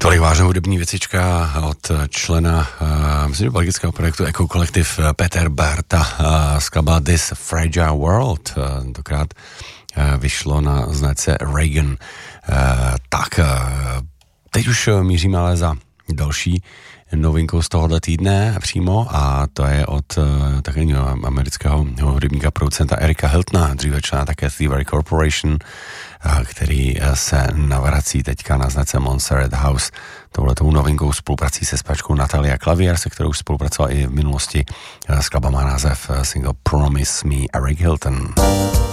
Tolik vážnou hudební věcička od člena myslím, belgického projektu Echo Collective Peter Berta, skladba This Fragile World, tentokrát vyšlo na značce Reagan. Tak, teď už míříme ale za další novinkou z tohohle týdne přímo a to je od takového amerického hudebníka producenta Erika Hiltona, dříve člena také Thievery Corporation, který se navrací teďka na značce Montserrat House touhletou novinkou spoluprací se zpěvačkou Natalia Clavier, se kterou spolupracoval i v minulosti. Skladba má název single Promise Me Eric Hilton.